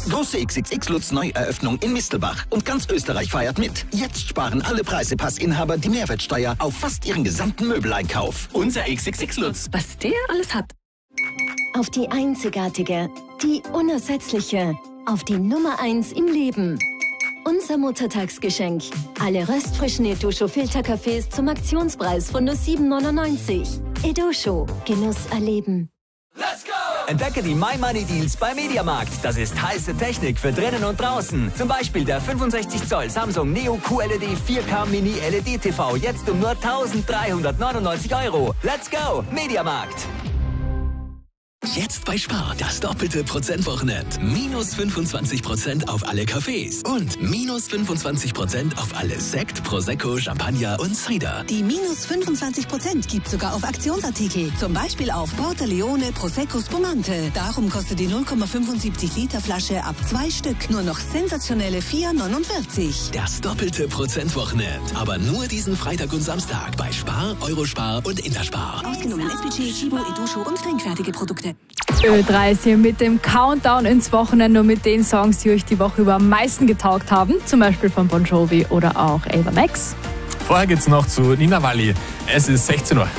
Große XXX Lutz Neueröffnung in Mistelbach. Und ganz Österreich feiert mit. Jetzt sparen alle Preisepassinhaber die Mehrwertsteuer auf fast ihren gesamten Möbeleinkauf. Unser XXX Lutz. Was der alles hat. Auf die einzigartige, die unersetzliche, auf die Nummer 1 im Leben. Unser Muttertagsgeschenk. Alle röstfrischen Edusho Filterkaffees zum Aktionspreis von nur 7,99. Edusho. Genuss erleben. Let's go! Entdecke die My Money Deals bei Mediamarkt. Das ist heiße Technik für drinnen und draußen. Zum Beispiel der 65 Zoll Samsung Neo QLED 4K Mini LED TV. Jetzt um nur 1.399 €. Let's go! Mediamarkt. Jetzt bei Spar das doppelte Prozentwochenend. Minus 25% auf alle Cafés und minus 25% auf alle Sekt, Prosecco, Champagner und Cider. Die minus 25% gibt sogar auf Aktionsartikel. Zum Beispiel auf Porta Leone, Prosecco, Spumante. Darum kostet die 0,75 Liter Flasche ab 2 Stück nur noch sensationelle 4,49. Das doppelte Prozentwochenend. Aber nur diesen Freitag und Samstag bei Spar, Eurospar und Interspar. Ausgenommen SPG, Chibo, Edusho und trinkfertige Produkte. Ö3 ist hier mit dem Countdown ins Wochenende und mit den Songs, die euch die Woche über am meisten getaugt haben. Zum Beispiel von Bon Jovi oder auch Ava Max. Vorher geht's noch zu Nina Walli. Es ist 16 Uhr.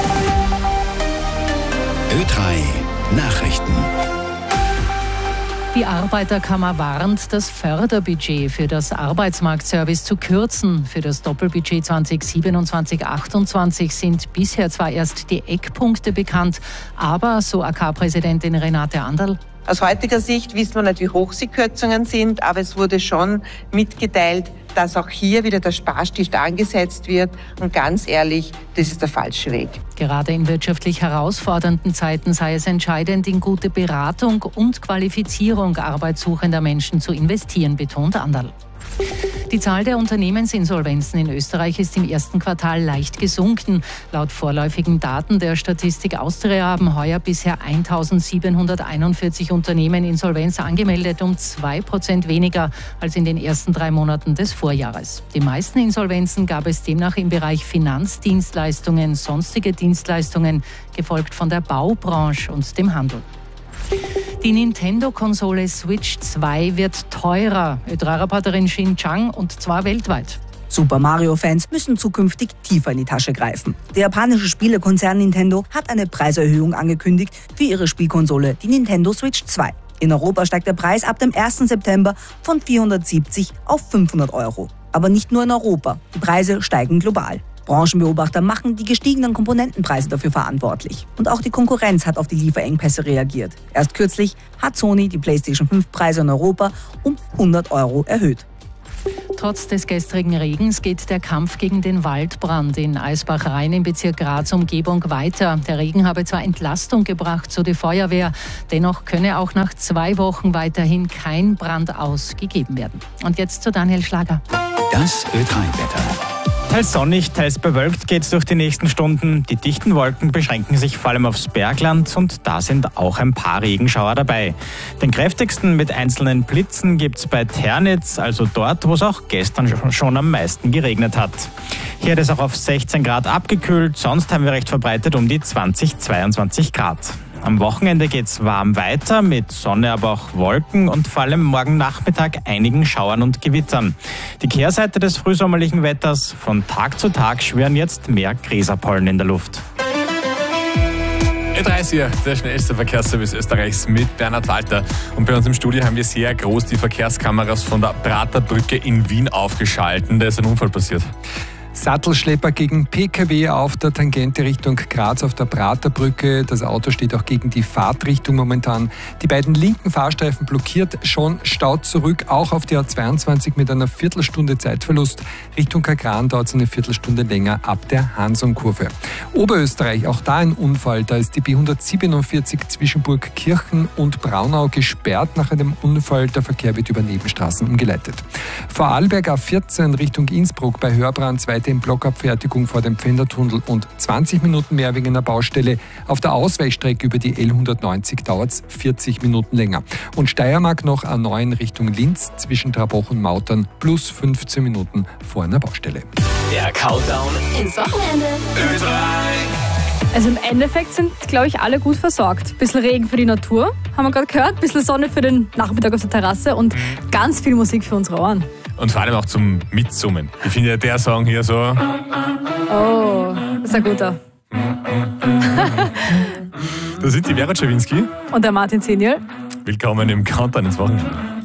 Ö3 Nachrichten. Die Arbeiterkammer warnt, das Förderbudget für das Arbeitsmarktservice zu kürzen. Für das Doppelbudget 2027/28 sind bisher zwar erst die Eckpunkte bekannt, aber, so AK-Präsidentin Renate Anderl, aus heutiger Sicht wissen wir nicht, wie hoch die Kürzungen sind, aber es wurde schon mitgeteilt, dass auch hier wieder der Sparstift angesetzt wird. Und ganz ehrlich, das ist der falsche Weg. Gerade in wirtschaftlich herausfordernden Zeiten sei es entscheidend, in gute Beratung und Qualifizierung arbeitssuchender Menschen zu investieren, betont Anderl. Die Zahl der Unternehmensinsolvenzen in Österreich ist im ersten Quartal leicht gesunken. Laut vorläufigen Daten der Statistik Austria haben heuer bisher 1.741 Unternehmen Insolvenz angemeldet, um 2% weniger als in den ersten 3 Monaten des Vorjahres. Die meisten Insolvenzen gab es demnach im Bereich Finanzdienstleistungen, sonstige Dienstleistungen, gefolgt von der Baubranche und dem Handel. Die Nintendo-Konsole Switch 2 wird teurer. Ö3-Reporterin Xin Chang, und zwar weltweit. Super Mario-Fans müssen zukünftig tiefer in die Tasche greifen. Der japanische Spielekonzern Nintendo hat eine Preiserhöhung angekündigt für ihre Spielkonsole, die Nintendo Switch 2. In Europa steigt der Preis ab dem 1. September von 470 auf 500 €. Aber nicht nur in Europa. Die Preise steigen global. Branchenbeobachter machen die gestiegenen Komponentenpreise dafür verantwortlich. Und auch die Konkurrenz hat auf die Lieferengpässe reagiert. Erst kürzlich hat Sony die PlayStation 5-Preise in Europa um 100 € erhöht. Trotz des gestrigen Regens geht der Kampf gegen den Waldbrand in Eisbach-Rhein im Bezirk Graz-Umgebung weiter. Der Regen habe zwar Entlastung gebracht, so die Feuerwehr, dennoch könne auch nach 2 Wochen weiterhin kein Brandaus gegeben werden. Und jetzt zu Daniel Schlager. Das Ö3-Wetter. Teils sonnig, teils bewölkt geht's durch die nächsten Stunden. Die dichten Wolken beschränken sich vor allem aufs Bergland und da sind auch ein paar Regenschauer dabei. Den kräftigsten mit einzelnen Blitzen gibt's bei Ternitz, also dort, wo es auch gestern schon am meisten geregnet hat. Hier hat es auch auf 16 Grad abgekühlt, sonst haben wir recht verbreitet um die 20-22 Grad. Am Wochenende geht's warm weiter, mit Sonne, aber auch Wolken und vor allem morgen Nachmittag einigen Schauern und Gewittern. Die Kehrseite des frühsommerlichen Wetters: von Tag zu Tag schwirren jetzt mehr Gräserpollen in der Luft. Ö3, der schnellste Verkehrsservice Österreichs mit Bernhard Walter. Und bei uns im Studio haben wir sehr groß die Verkehrskameras von der Praterbrücke in Wien aufgeschalten. Da ist ein Unfall passiert. Sattelschlepper gegen PKW auf der Tangente Richtung Graz auf der Praterbrücke. Das Auto steht auch gegen die Fahrtrichtung momentan. Die beiden linken Fahrstreifen blockiert, schon staut zurück, auch auf die A22 mit einer Viertelstunde Zeitverlust. Richtung Kagran dauert es eine Viertelstunde länger ab der Hansonkurve. Oberösterreich, auch da ein Unfall. Da ist die B147 zwischen Burgkirchen und Braunau gesperrt nach einem Unfall. Der Verkehr wird über Nebenstraßen umgeleitet. Vorarlberg A14 Richtung Innsbruck bei Hörbrand, zweite in Blockabfertigung vor dem Pfändertunnel und 20 Minuten mehr wegen einer Baustelle. Auf der Ausweichstrecke über die L190 dauert es 40 Minuten länger. Und Steiermark noch A9 Richtung Linz zwischen Trabach und Mautern plus 15 Minuten vor einer Baustelle. Der Countdown ins Wochenende. Ö3. Also im Endeffekt sind, glaube ich, alle gut versorgt. Bisschen Regen für die Natur, haben wir gerade gehört. Bisschen Sonne für den Nachmittag auf der Terrasse und ganz viel Musik für unsere Ohren. Und vor allem auch zum Mitsummen. Ich finde ja der Song hier so... Oh, das ist ein guter. Da sind die Vera Czerwinski und der Martin Zeniel. Willkommen im Countdown ins Wochenende.